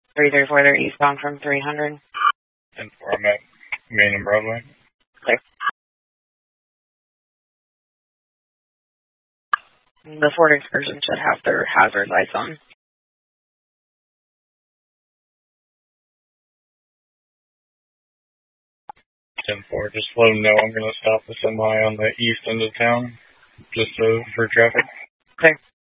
334, they're eastbound from 300. 10-4, I'm at Main and Broadway. Clear. The Ford Excursion should have their hazard lights on. 10-4, just let them know I'm going to stop the semi on the east end of town, just for traffic. Clear.